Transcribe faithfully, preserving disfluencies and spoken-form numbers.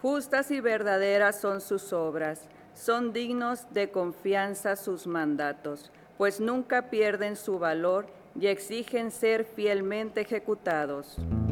Justas y verdaderas son sus obras, son dignos de confianza sus mandatos, pues nunca pierden su valor y exigen ser fielmente ejecutados.